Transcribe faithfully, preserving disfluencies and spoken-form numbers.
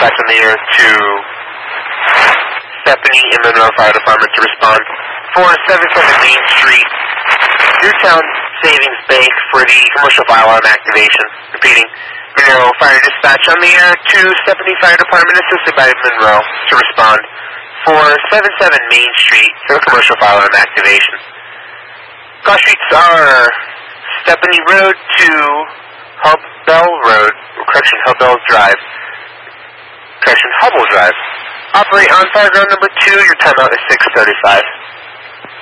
dispatch on the air to Stephanie and Monroe Fire Department to respond. four seventy-seven Main Street, Newtown Savings Bank for the commercial fire alarm activation. Repeating, Monroe Fire Dispatch on the air to Stephanie Fire Department assisted by Monroe to respond. four seventy-seven Main Street for the commercial fire alarm activation. Cross streets are Stephanie Road to Hubbell Road, correction, Hubbell Drive, correction, Hubble Drive. Operate on fireground number two, your timeout is six thirty-five.